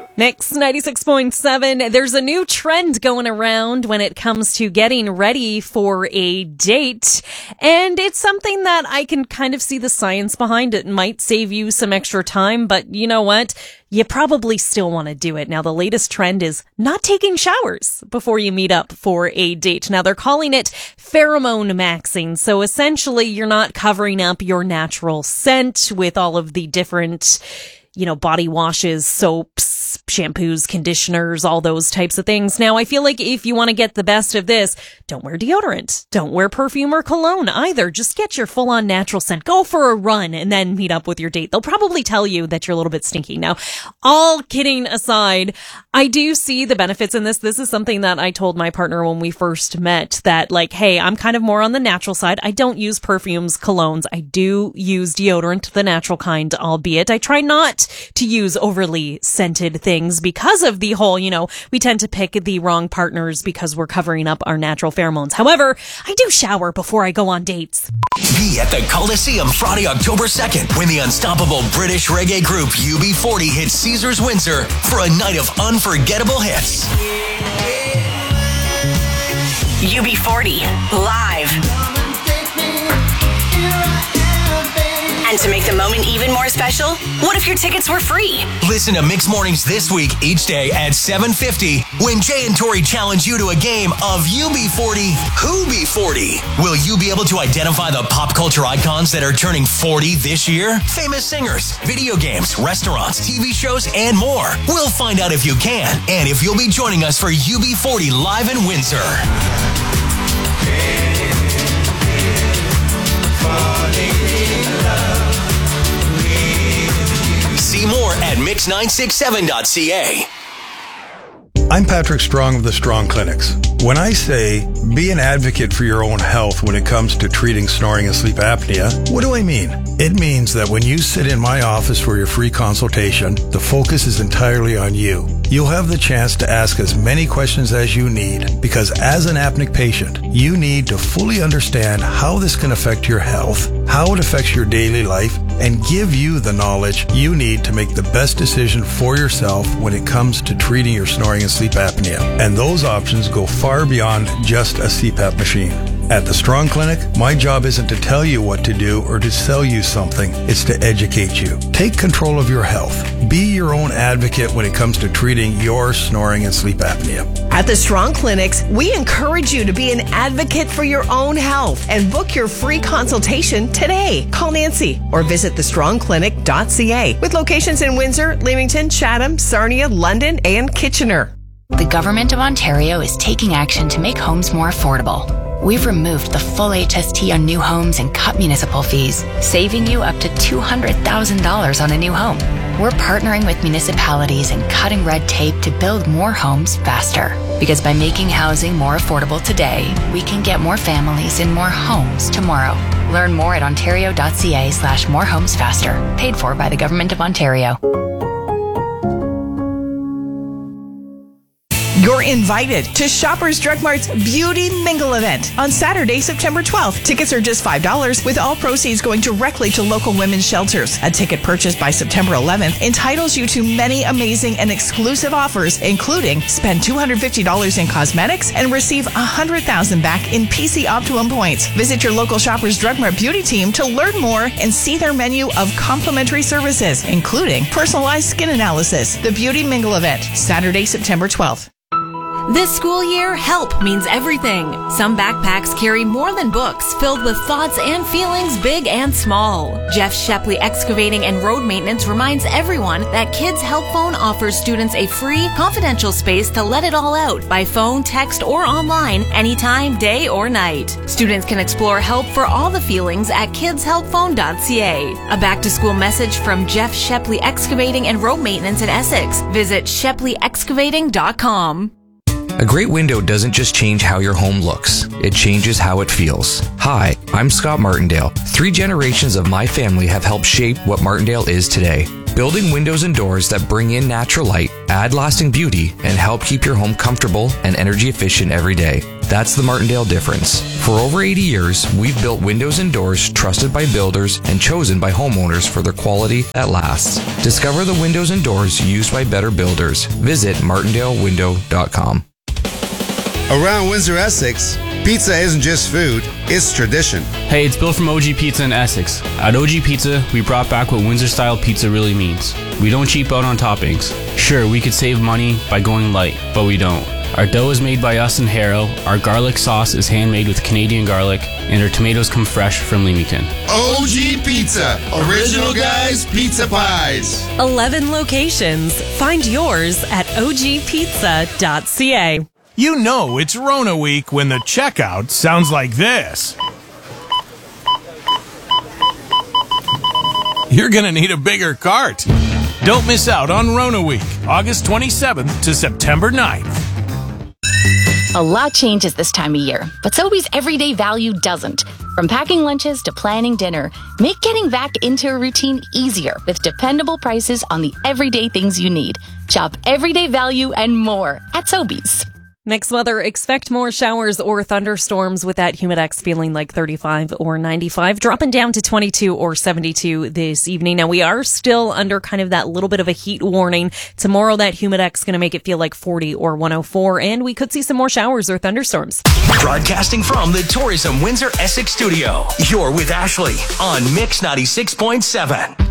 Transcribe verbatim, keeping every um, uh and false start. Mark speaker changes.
Speaker 1: Mix ninety-six point seven. There's a new trend going around when it comes to getting ready for a date. And it's something that I can kind of see the science behind. It might save you some extra time, but you know what? You probably still want to do it. Now, the latest trend is not taking showers before you meet up for a date. Now, they're calling it pheromone maxing. So essentially, you're not covering up your natural scent with all of the different, you know, body washes, soaps, shampoos, conditioners, all those types of things. Now, I feel like if you want to get the best of this, don't wear deodorant. Don't wear perfume or cologne either. Just get your full-on natural scent. Go for a run and then meet up with your date. They'll probably tell you that you're a little bit stinky. Now, all kidding aside, I do see the benefits in this. This is something that I told my partner when we first met, that like, hey, I'm kind of more on the natural side. I don't use perfumes, colognes. I do use deodorant, the natural kind, albeit I try not to use overly scented things because of the whole, you know, we tend to pick the wrong partners because we're covering up our natural pheromones. However, I do shower before I go on dates.
Speaker 2: Be at the Coliseum Friday, October second, when the unstoppable British reggae group U B forty hits Caesars Windsor for a night of unforgettable hits.
Speaker 3: U B forty, live. And to make the moment even more special, what if your tickets were free?
Speaker 2: Listen to Mix Mornings this week, each day at seven fifty, when Jay and Tori challenge you to a game of U B forty, Who Be forty? Will you be able to identify the pop culture icons that are turning forty this year? Famous singers, video games, restaurants, T V shows, and more. We'll find out if you can, and if you'll be joining us for U B forty Live in Windsor. See more at mix nine six seven dot c a.
Speaker 4: I'm Patrick Strong of the Strong Clinics. When I say be an advocate for your own health when it comes to treating snoring and sleep apnea, what do I mean? It means that when you sit in my office for your free consultation, the focus is entirely on you. You'll have the chance to ask as many questions as you need, because as an apneic patient, you need to fully understand how this can affect your health, how it affects your daily life, and give you the knowledge you need to make the best decision for yourself when it comes to treating your snoring and sleep apnea. And those options go far beyond just a C PAP machine. At the Strong Clinic, my job isn't to tell you what to do or to sell you something. It's to educate you. Take control of your health. Be your own advocate when it comes to treating your snoring and sleep apnea.
Speaker 5: At the Strong Clinics, we encourage you to be an advocate for your own health and book your free consultation today. Call Nancy or visit the strong clinic dot c a with locations in Windsor, Leamington, Chatham, Sarnia, London, and Kitchener.
Speaker 6: The Government of Ontario is taking action to make homes more affordable. We've removed the full H S T on new homes and cut municipal fees, saving you up to two hundred thousand dollars on a new home. We're partnering with municipalities and cutting red tape to build more homes faster. Because by making housing more affordable today, we can get more families in more homes tomorrow. Learn more at ontario dot c a slash more homes faster. Paid for by the Government of Ontario.
Speaker 5: You're invited to Shoppers Drug Mart's Beauty Mingle event on Saturday, September twelfth. Tickets are just five dollars, with all proceeds going directly to local women's shelters. A ticket purchased by September eleventh entitles you to many amazing and exclusive offers, including spend two hundred fifty dollars in cosmetics and receive one hundred thousand dollars back in P C Optimum points. Visit your local Shoppers Drug Mart beauty team to learn more and see their menu of complimentary services, including personalized skin analysis. The Beauty Mingle event, Saturday, September twelfth.
Speaker 7: This school year, help means everything. Some backpacks carry more than books, filled with thoughts and feelings big and small. Jeff Shepley Excavating and Road Maintenance reminds everyone that Kids Help Phone offers students a free, confidential space to let it all out by phone, text, or online anytime, day or night. Students can explore help for all the feelings at kids help phone dot c a. A back-to-school message from Jeff Shepley Excavating and Road Maintenance in Essex. Visit shepley excavating dot com.
Speaker 8: A great window doesn't just change how your home looks, it changes how it feels. Hi, I'm Scott Martindale. Three generations of my family have helped shape what Martindale is today. Building windows and doors that bring in natural light, add lasting beauty, and help keep your home comfortable and energy efficient every day. That's the Martindale difference. For over eighty years, we've built windows and doors trusted by builders and chosen by homeowners for their quality that lasts. Discover the windows and doors used by better builders. Visit martindale window dot com.
Speaker 9: Around Windsor, Essex, pizza isn't just food, it's tradition.
Speaker 10: Hey, it's Bill from O G Pizza in Essex. At O G Pizza, we brought back what Windsor-style pizza really means. We don't cheap out on toppings. Sure, we could save money by going light, but we don't. Our dough is made by us in Harrow, our garlic sauce is handmade with Canadian garlic, and our tomatoes come fresh from Leamington.
Speaker 9: O G Pizza, original guys, pizza pies.
Speaker 1: eleven locations. Find yours at o g pizza dot c a.
Speaker 11: You know it's Rona week when the checkout sounds like this. You're gonna need a bigger cart. Don't miss out on Rona week, August twenty-seventh to September ninth.
Speaker 6: A lot changes this time of year, but Sobeys everyday value doesn't. From packing lunches to planning dinner, make getting back into a routine easier with dependable prices on the everyday things you need. Shop everyday value and more at Sobeys.
Speaker 1: Next weather, expect more showers or thunderstorms with that Humidex feeling like thirty-five or ninety-five, dropping down to twenty-two or seventy-two this evening. Now, we are still under kind of that little bit of a heat warning. Tomorrow, that Humidex is going to make it feel like forty or one oh four, and we could see some more showers or thunderstorms.
Speaker 2: Broadcasting from the Tourism Windsor Essex studio, you're with Ashley on Mix ninety-six point seven.